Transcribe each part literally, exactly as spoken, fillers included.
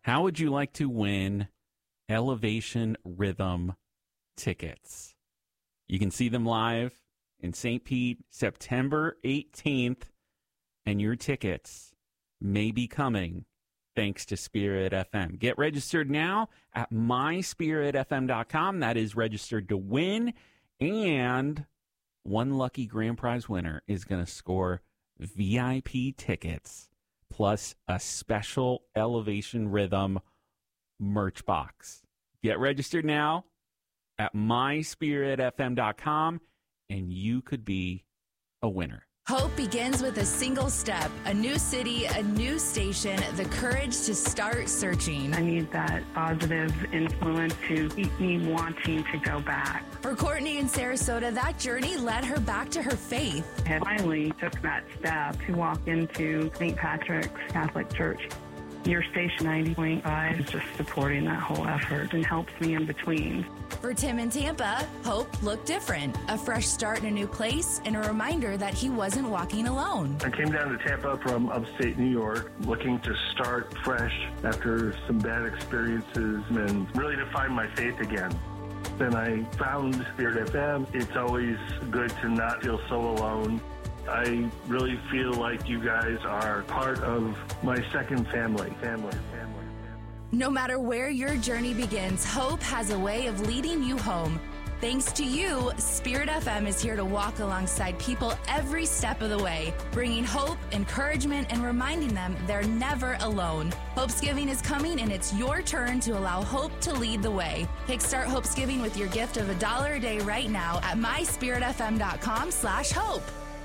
How would you like to win Elevation Rhythm tickets? You can see them live in Saint Pete, September eighteenth, and your tickets may be coming thanks to Spirit F M. Get registered now at my spirit f m dot com. That is registered to win, and one lucky grand prize winner is going to score V I P tickets plus a special Elevation Rhythm merch box. Get registered now at my spirit f m dot com, and you could be a winner. Hope begins with a single step, a new city, a new station, the courage to start searching. I need that positive influence to keep me wanting to go back. For Courtney in Sarasota, that journey led her back to her faith. I finally took that step to walk into Saint Patrick's Catholic Church. Your station ninety point five is just supporting that whole effort and helps me in between. For Tim in Tampa, hope looked different. A fresh start in a new place and a reminder that he wasn't walking alone. I came down to Tampa from upstate New York looking to start fresh after some bad experiences and really to find my faith again. Then I found Spirit F M. It's always good to not feel so alone. I really feel like you guys are part of my second family, family, family. No matter where your journey begins, Hope has a way of leading you home. Thanks to you, Spirit F M is here to walk alongside people every step of the way, bringing hope, encouragement, and reminding them they're never alone. Hope's Giving is coming, and it's your turn to allow hope to lead the way. Kickstart Hope's Giving with your gift of a dollar a day right now at my spirit f m dot com slash hope.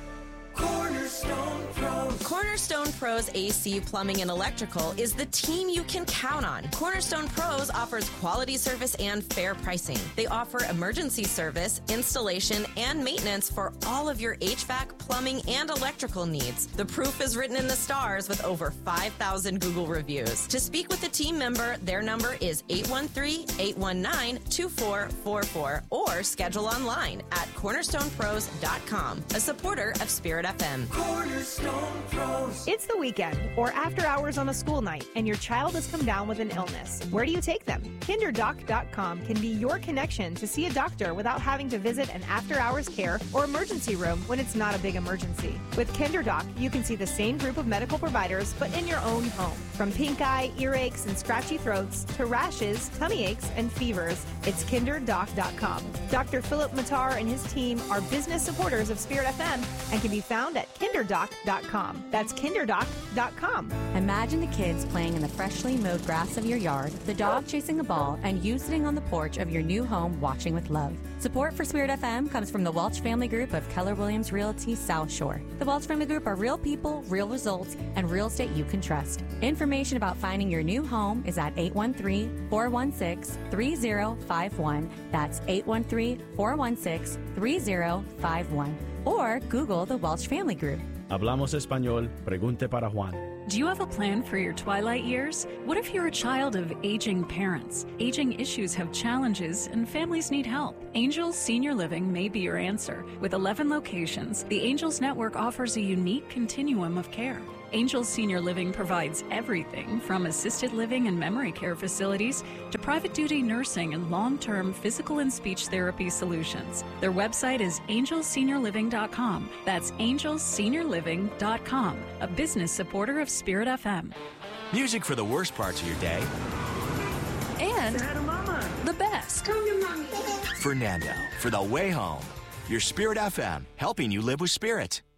Cornerstone Pros. Cornerstone Pros A C, Plumbing, and Electrical is the team you can count on. Cornerstone Pros offers quality service and fair pricing. They offer emergency service, installation, and maintenance for all of your H V A C, plumbing, and electrical needs. The proof is written in the stars with over five thousand Google reviews. To speak with a team member, their number is eight one three, eight one nine, two four four four or schedule online at cornerstone pros dot com, a supporter of Spirit F M. Cornerstone Pros. It's the weekend or after hours on a school night and your child has come down with an illness. Where do you take them? kinder doc dot com can be your connection to see a doctor without having to visit an after-hours care or emergency room when it's not a big emergency. With KinderDoc, you can see the same group of medical providers but in your own home. From pink eye, earaches, and scratchy throats to rashes, tummy aches, and fevers, it's kinder doc dot com. Doctor Philip Matar and his team are business supporters of Spirit F M and can be found at kinder doc dot com. That's kinder doc dot com. Imagine the kids playing in the freshly mowed grass of your yard, the dog chasing a ball, and you sitting on the porch of your new home watching with love. Support for Spirit F M comes from the Welch Family Group of Keller Williams Realty South Shore. The Welch Family Group are real people, real results, and real estate you can trust. Information about finding your new home is at eight one three, four one six, three zero five one. That's eight one three, four one six, three zero five one. Or Google the Welch Family Group. Hablamos español, pregunte para Juan. Do you have a plan for your twilight years? What if you're a child of aging parents? Aging issues have challenges and families need help. Angels Senior Living may be your answer. With eleven locations, the Angels Network offers a unique continuum of care. Angels Senior Living provides everything from assisted living and memory care facilities to private duty nursing and long-term physical and speech therapy solutions. Their website is angels senior living dot com. That's angels senior living dot com, a business supporter of Spirit F M. Music for the worst parts of your day. And Mama. the best. Come here, Mommy. Fernando for the way home. Your Spirit F M, helping you live with spirit.